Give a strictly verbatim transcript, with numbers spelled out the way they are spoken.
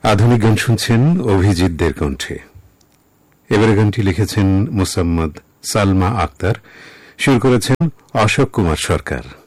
আধুনিক গান শুনছেন অভিজিৎদের কণ্ঠে। এবারে গানটি লিখেছেন মোসাম্মদ সালমা আক্তার, সুর করেছেন অশোক কুমার সরকার।